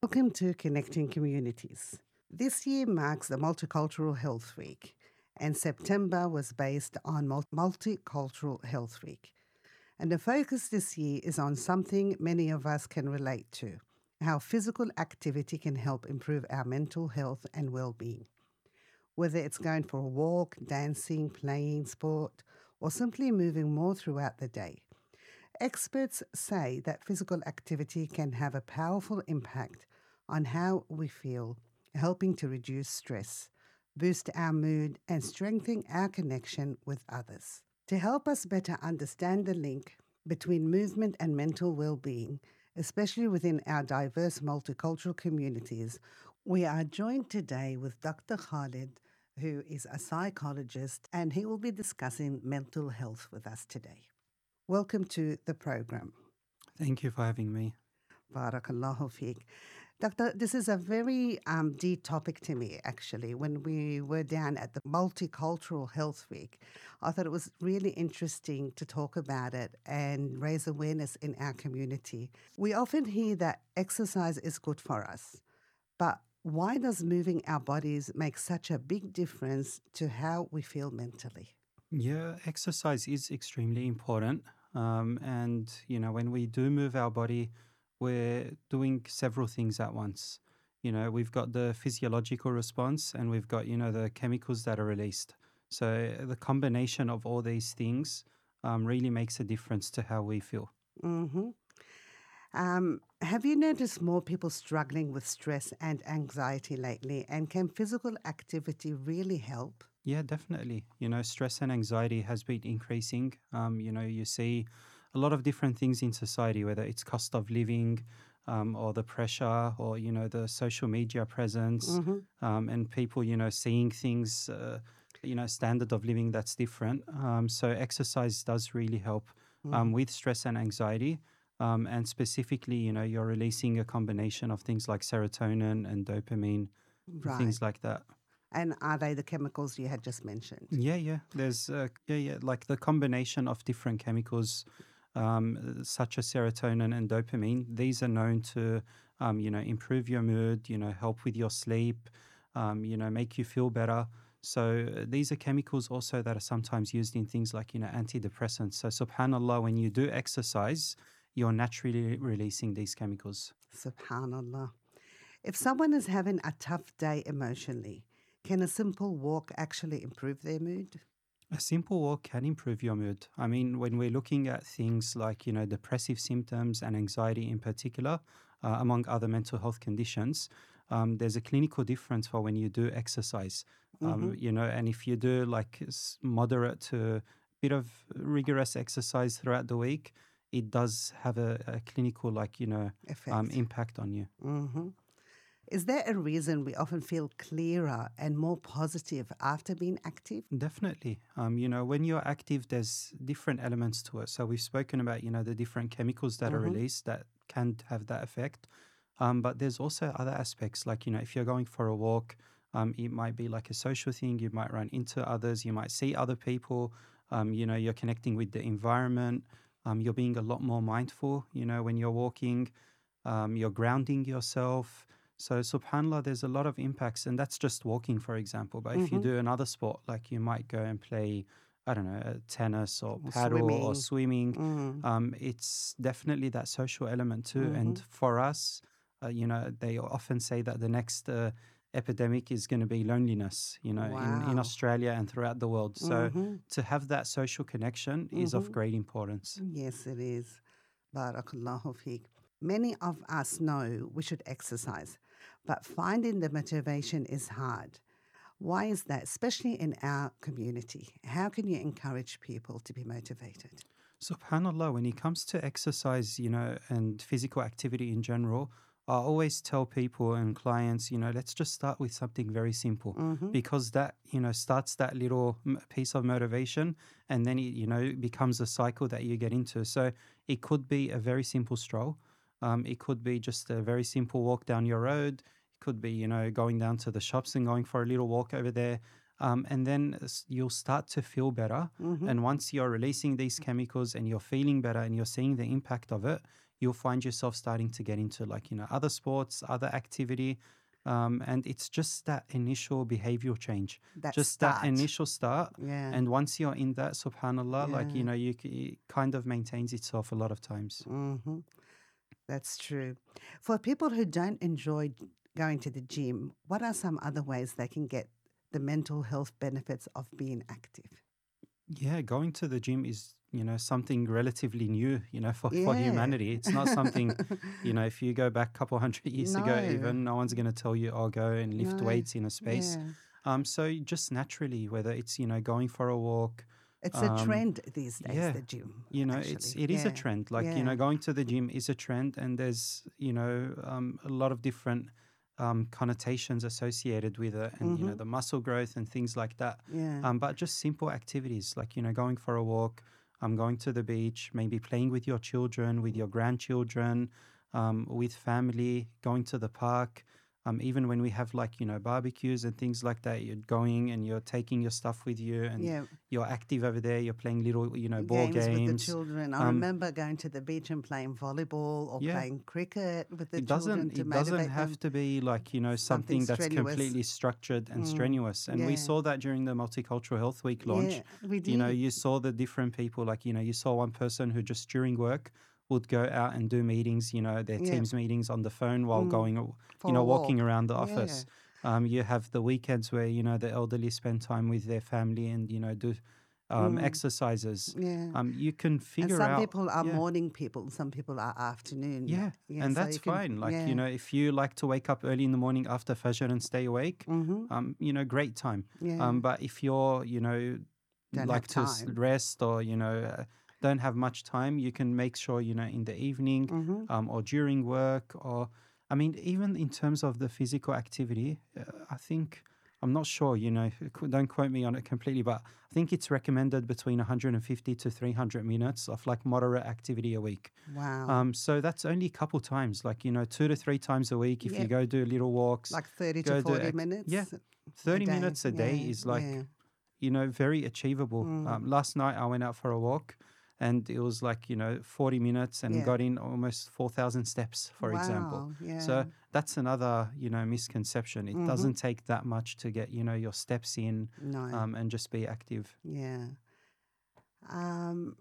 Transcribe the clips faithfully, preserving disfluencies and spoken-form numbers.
Welcome to Connecting Communities. This year marks the Multicultural Health Week, and September was based on Mul- Multicultural Health Week. And the focus this year is on something many of us can relate to: how physical activity can help improve our mental health and well being. Whether it's going for a walk, dancing, playing sport, or simply moving more throughout the day. Experts say that physical activity can have a powerful impact on how we feel, helping to reduce stress, boost our mood, and strengthen our connection with others. To help us better understand the link between movement and mental well being, especially within our diverse multicultural communities, we are joined today with Doctor Khalid, who is a psychologist, and he will be discussing mental health with us today. Welcome to the program. Thank you for having me. Barakallahu fiqh. Doctor, this is a very um, deep topic to me, actually. When we were down at the Multicultural Health Week, I thought it was really interesting to talk about it and raise awareness in our community. We often hear that exercise is good for us, but why does moving our bodies make such a big difference to how we feel mentally? Yeah, exercise is extremely important. Um, and, you know, when we do move our body, we're doing several things at once. You know, we've got the physiological response and we've got, you know, the chemicals that are released. So the combination of all these things um, really makes a difference to how we feel. hmm Um, have you noticed more people struggling with stress and anxiety lately? And can physical activity really help? Yeah, definitely. You know, stress and anxiety has been increasing. Um, you know, you see a lot of different things in society, whether it's cost of living, um, or the pressure, or you know, the social media presence, hmm um, and people, you know, seeing things, uh, you know, standard of living that's different. Um, so exercise does really help um, hmm with stress and anxiety. Um, and specifically, you know, you're releasing a combination of things like serotonin and dopamine and Right. things like that. And are they the chemicals you had just mentioned? Yeah, yeah. There's uh, yeah, yeah, like the combination of different chemicals, um, uh, such as serotonin and dopamine. These are known to, um, you know, improve your mood. You know, help with your sleep. Um, you know, make you feel better. So uh, these are chemicals also that are sometimes used in things like you know antidepressants. So subhanallah, when you do exercise, you're naturally releasing these chemicals. Subhanallah. If someone is having a tough day emotionally, can a simple walk actually improve their mood? A simple walk can improve your mood. I mean, when we're looking at things like, you know, depressive symptoms and anxiety in particular, uh, among other mental health conditions, um, there's a clinical difference for when you do exercise. hmm Um, you know, and if you do like s- moderate to bit of rigorous exercise throughout the week, it does have a, a clinical, like, you know, um, Effect. impact on you. hmm Is there a reason we often feel clearer and more positive after being active? Definitely. Um, you know, when you're active, there's different elements to it. So we've spoken about, you know, the different chemicals that are hmm released that can have that effect. Um, but there's also other aspects, like, you know, if you're going for a walk, um, it might be like a social thing. You might run into others. You might see other people. Um, you know, you're connecting with the environment. Um, you're being a lot more mindful, you know, when you're walking. Um, you're grounding yourself. So, subhanAllah, there's a lot of impacts, and that's just walking, for example. But if you hmm do another sport, like you might go and play, I don't know, uh, tennis or paddle or Swimming. swimming, hmm um, it's definitely that social element too. And hmm for us, uh, you know, they often say that the next uh, epidemic is going to be loneliness, you know, in, in Wow. Australia and throughout the world. So, hmm to have that social connection is of hmm great importance. Yes, it is. Barakallahu fiqh. Many of us know we should exercise, but finding the motivation is hard. Why is that, especially in our community? How can you encourage people to be motivated? Subhanallah, when it comes to exercise, you know, and physical activity in general, I always tell people and clients, you know, let's just start with something very simple Mm-hmm. because that, you know, starts that little m- piece of motivation and then it, you know, it becomes a cycle that you get into. So it could be a very simple stroll. Um, it could be just a very simple walk down your road. It could be, you know, going down to the shops and going for a little walk over there. Um, and then s- you'll start to feel better Mm-hmm. and once you're releasing these chemicals and you're feeling better and you're seeing the impact of it, you'll find yourself starting to get into like, you know, other sports, other activity. Um, and it's just that initial behavioral change, That just start. that initial start. Yeah. And once you're in that, subhanAllah, like, Yeah. you know, you c- it kind of maintains itself a lot of times. Mm-hmm. That's true. For people who don't enjoy going to the gym, what are some other ways they can get the mental health benefits of being active? Yeah, going to the gym is, you know, something relatively new, you know, for, for Yeah. humanity. It's not something, you know, if you go back a couple hundred years ago, No. even no one's going to tell you, oh, go and lift No. weights in a space. Yeah. Um, so just naturally, whether it's, you know, going for a walk. It's a um, trend these days, yeah, the gym. You know, actually. it's it is a Yeah. trend. Like, you Yeah. know, going to the gym is a trend, and there's, you know, um, a lot of different um, connotations associated with it, and you know, Mhm. the muscle growth and things like that. Yeah. Um, but just simple activities like, you know, going for a walk, um, going to the beach, maybe playing with your children, with your grandchildren, um, with family, going to the park. Um, even when we have like, you know, barbecues and things like that, you're going and you're taking your stuff with you, and Yeah. you're active over there. You're playing little, you know, ball games, games. with the children. I Um, remember going to the beach and playing volleyball or Yeah. playing cricket with the It children doesn't. to It motivate doesn't have them. to be like, you know, Something something that's strenuous. completely structured and Mm, strenuous. And we yeah. saw that during the Multicultural Health Week launch. Yeah, we did. You know, you saw the different people. Like, you know, you saw one person who just during work would go out and do meetings. You know, their Yeah. teams meetings on the phone while Mm, going, for you know, a walking walk. around the Yeah. office. Um, you have the weekends where, you know, the elderly spend time with their family and, you know, do um, Mm, exercises. yeah. Um, you can And figure some out. people are yeah. morning people, some people are afternoon. Yeah, Yeah, and so that's you can- fine. Like, yeah. you know, if you like to wake up early in the morning after Fajr and stay awake, Mhm. um, you know, great time. Yeah. Um, but if you're, you know, Don't like have to s- time. rest or, you know, uh, don't have much time, you can make sure, you know, in the evening Mhm. um, or during work or, I mean, even in terms of the physical activity, uh, I think, I'm not sure, you know, qu- don't quote me on it completely, but I think it's recommended between one hundred fifty to three hundred minutes of like moderate activity a week. Wow. Um, so that's only a couple times, like, you know, two to three times a week. If Yeah. you go do little walks, Like thirty go to do forty ex- minutes. yeah, a thirty day. minutes a day Yeah, is like, yeah. you know, very achievable. Mm. Um, last night I went out for a walk and it was like, you know, forty minutes and Yeah. got in almost four thousand steps, for example. Wow, yeah. So that's another, you know, misconception. It Mhm. doesn't take that much to get, you know, your steps in No. um, and just be active. Yeah. Um,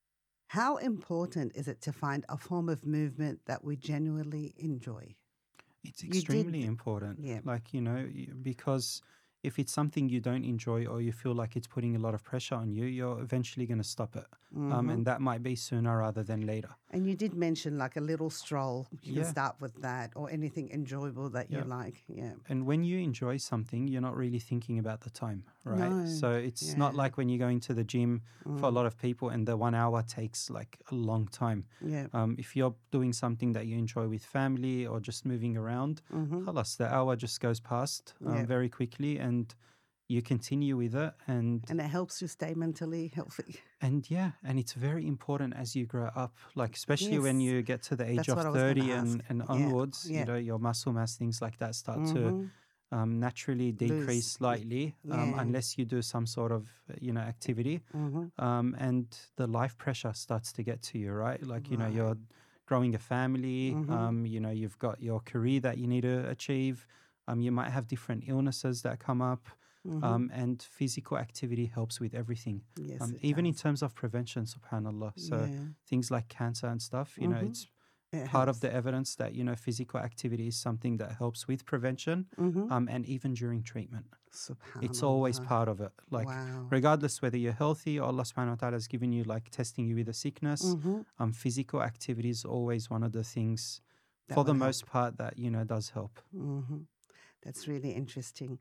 how important is it to find a form of movement that we genuinely enjoy? It's You did- extremely important. yeah. Like, you know, y- because if it's something you don't enjoy or you feel like it's putting a lot of pressure on you, you're eventually going to stop it. Um, Mhm. and that might be sooner rather than later. And you did mention like a little stroll. You Yeah. can start with that or anything enjoyable that you Yeah. like. Yeah. And when you enjoy something, you're not really thinking about the time, right? No. So it's not Yeah. like when you're going to the gym for a Mm. lot of people and the one hour takes like a long time. Yeah. Um, if you're doing something that you enjoy with family or just moving around, Mhm. khalas, the hour just goes past um, Yeah. very quickly and you continue with it. And And it helps you stay mentally healthy. And yeah, and it's very important as you grow up, like especially when Yes. you get to the age That's of what I was gonna thirty and, ask. and Yeah, onwards, yeah. you know, your muscle mass, things like that start to Mhm. um, naturally decrease Lose. slightly um, Yeah. unless you do some sort of, uh, you know, activity. Mhm. Um, and the life pressure starts to get to you, right? Like, you know, Right. you're growing a family, Mhm. um, you know, you've got your career that you need to achieve. Um, you might have different illnesses that come up. Mhm. Um, and physical activity helps with everything. Yes, Um, it even in does. terms of prevention, subhanallah. So Yeah. things like cancer and stuff, you know, Mhm. it's It part of helps. the evidence that, you know, physical activity is something that helps with prevention Mhm. um, and even during treatment. It's Subhanallah. always part of it. Like, Wow. regardless whether you're healthy or Allah subhanahu wa ta'ala has given you, like, testing you with a sickness, Mhm. um, physical activity is always one of the things, That for the will help. most part, that, you know, does help. Mhm. That's really interesting.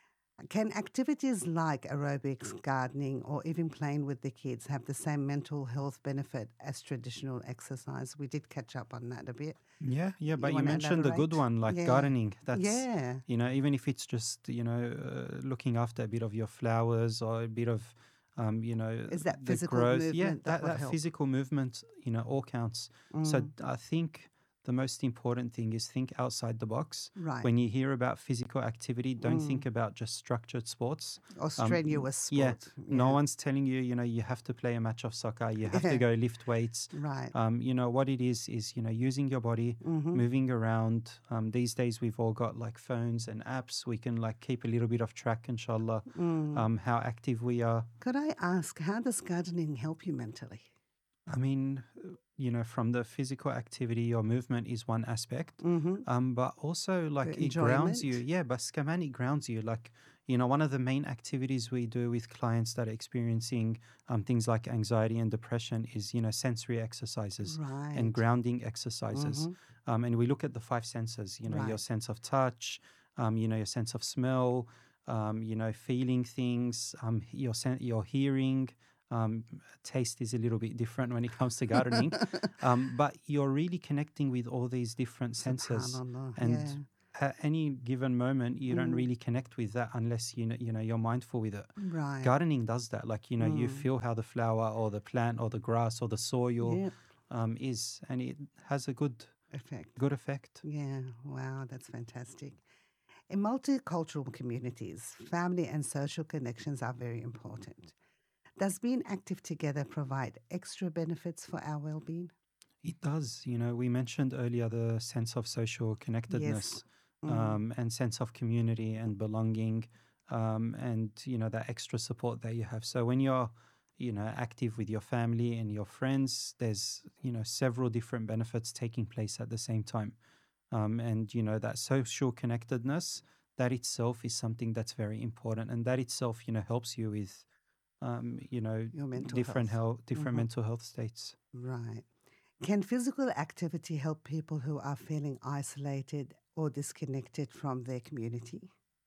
Can activities like aerobics, gardening, or even playing with the kids have the same mental health benefit as traditional exercise? We did catch up on that a bit. Yeah, yeah, but you, wanna mentioned the good elaborate? one, like Yeah. gardening. That's, Yeah. you know, even if it's just, you know, uh, looking after a bit of your flowers or a bit of, um, you know, Is that the physical growth. Yeah, movement that that, would that help? physical movement, you know, all counts. So Mm. I think the most important thing is think outside the box. Right. When you hear about physical activity, don't Mm. think about just structured sports. Or Um, n- strenuous yeah, sport. no Yeah. one's telling you, you know, you have to play a match of soccer, you have to Yeah. go lift weights. Right. Um, you know, what it is, is, you know, using your body, Mm-hmm. moving around. Um, these days, we've all got like phones and apps. We can like keep a little bit of track, inshallah, Mm. um, how active we are. Could I ask, how does gardening help you mentally? I mean, uh, you know, from the physical activity or movement is one aspect, Mm-hmm. um, but also like The it grounds you. enjoyment? Yeah, but Skamani grounds you. Like, you know, one of the main activities we do with clients that are experiencing um, things like anxiety and depression is, you know, sensory exercises Right. and grounding exercises. Mm-hmm. Um, and we look at the five senses, you know, your Right. sense of touch, um, you know, your sense of smell, um, you know, feeling things, um, your sen- your hearing. Um, taste is a little bit different when it comes to gardening, um, but you're really connecting with all these different senses. Subhanallah. And Yeah. at any given moment, you don't Mm. really connect with that unless you know, you know you're mindful with it. Right. Gardening does that. Like, you know, you Mm. feel how the flower or the plant or the grass or the soil Yeah. um, is, and it has a good Effect. good effect. Yeah. Wow. That's fantastic. In multicultural communities, family and social connections are very important. Does being active together provide extra benefits for our well-being? It does. You know, we mentioned earlier the sense of social connectedness, Yes. Mm. um, and sense of community and belonging, um, and, you know, that extra support that you have. So when you're, you know, active with your family and your friends, there's, you know, several different benefits taking place at the same time. Um, and, you know, that social connectedness, that itself is something that's very important. And that itself, you know, helps you with, um, you know, Your mental different health. health, different Mhm. mental health states. Right. Can physical activity help people who are feeling isolated or disconnected from their community?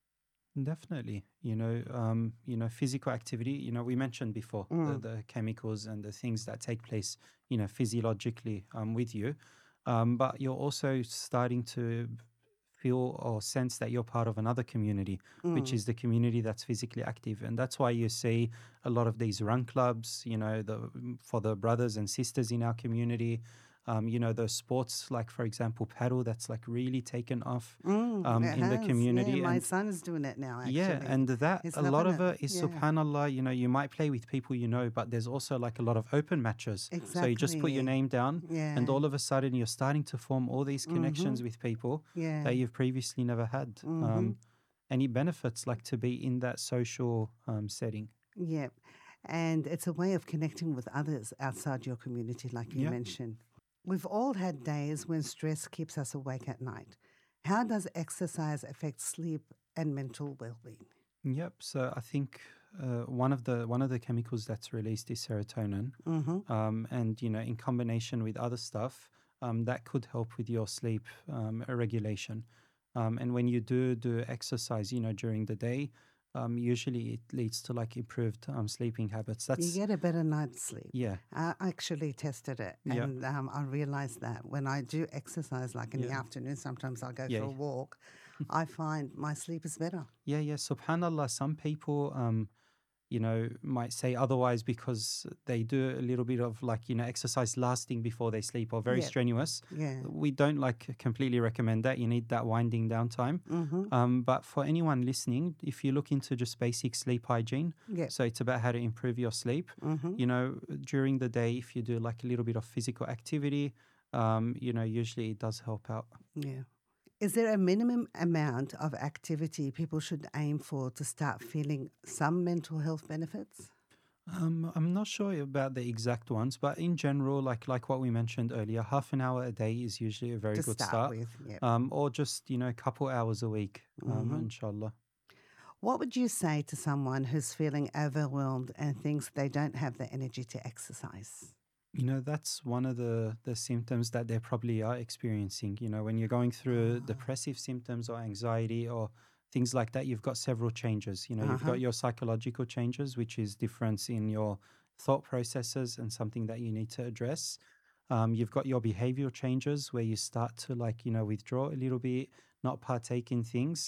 Definitely, you know, um, you know, physical activity. You know, we mentioned before the, Mm. the chemicals and the things that take place, you know, physiologically um, with you, um, but you're also starting to feel or sense that you're part of another community, which Mm. is the community that's physically active, and that's why you see a lot of these run clubs. You know, the for the brothers and sisters in our community. Um, you know, the sports like, for example, paddle. That's like really taken off Mm. um, It in the has. Yeah, community, my and son is doing it now, yeah, actually. and that He's a lot loving of it. it is Yeah. subhanallah, you know, you might play with people you know, but there's also like a lot of open matches. So you just put your Exactly. name down, and Yeah. all of a sudden you're starting to form all these connections Mm-hmm. with people Yeah. that you've previously never had. Mm-hmm. Um, and it benefits like to be in that social um, setting. Yep. And it's a way of connecting with others outside your community, like you Yeah. mentioned. We've all had days when stress keeps us awake at night. How does exercise affect sleep and mental well-being? Yep. So I think uh, one of the one of the chemicals that's released is serotonin, Mm-hmm. um, and you know, in combination with other stuff, um, that could help with your sleep um, regulation. Um, and when you do do exercise, you know, during the day, um, usually it leads to like improved um, sleeping habits. You That's get a better night's sleep. yeah, I actually tested it, yeah, and um, I realized that when I do exercise, like in the yeah, afternoon, sometimes I'll go yeah, for a walk, I find my sleep is better. yeah, yeah. Subhanallah, some people, um, you know, might say otherwise because they do a little bit of like, you know, exercise lasting before they sleep or very Yeah, strenuous. yeah. We don't like completely recommend that. You need that winding down time. Mm-hmm. Um, but for anyone listening, if you look into just basic sleep hygiene, Yeah. so it's about how to improve your sleep. Mm-hmm. You know, during the day, if you do like a little bit of physical activity, um, you know, usually it does help out. Yeah. Is there a minimum amount of activity people should aim for to start feeling some mental health benefits? Um, I'm not sure about the exact ones, but in general, like like what we mentioned earlier, half an hour a day is usually a very To good start start. with, yeah. Um, or just, you know, a couple hours a week, um, Mm-hmm. inshallah. What would you say to someone who's feeling overwhelmed and thinks they don't have the energy to exercise? You know, that's one of the the symptoms that they probably are experiencing. You know, when you're going through Ah. depressive symptoms or anxiety or things like that, you've got several changes. You know, you've Uh-huh. got your psychological changes, which is difference in your thought processes and something that you need to address. Um, you've got your behavioral changes where you start to like, you know, withdraw a little bit, not partake in things.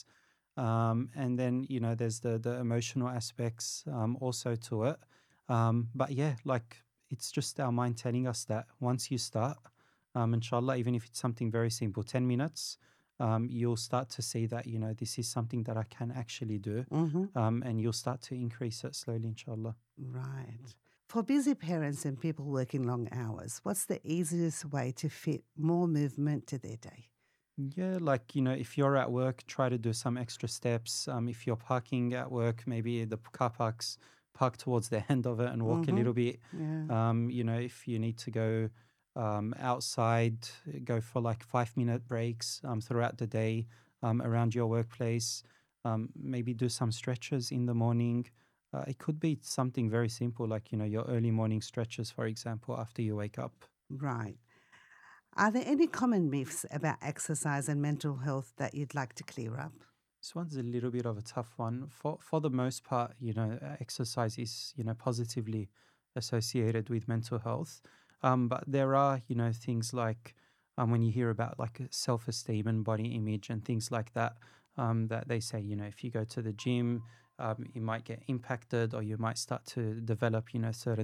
Um, and then, you know, there's the the emotional aspects um, also to it. Um, but yeah, like it's just our mind telling us that once you start, um, inshallah, even if it's something very simple, ten minutes, um, you'll start to see that, you know, this is something that I can actually do. Mm-hmm. Um, and you'll start to increase it slowly, inshallah. Right. For busy parents and people working long hours, what's the easiest way to fit more movement to their day? Yeah, like, you know, if you're at work, try to do some extra steps. Um, if you're parking at work, maybe the car parks, park towards the end of it and walk a Mm-hmm. little bit. Yeah. Um, you know, if you need to go um, outside, go for like five minute breaks um, throughout the day um, around your workplace. Um, maybe do some stretches in the morning. Uh, it could be something very simple, like, you know, your early morning stretches, for example, after you wake up. Right. Are there any common myths about exercise and mental health that you'd like to clear up? This one's a little bit of a tough one. For for the most part, you know, uh, exercise is, you know, positively associated with mental health. Um, but there are, you know, things like um, when you hear about like self-esteem and body image and things like that, um, that they say, you know, if you go to the gym, um, you might get impacted or you might start to develop, you know, certain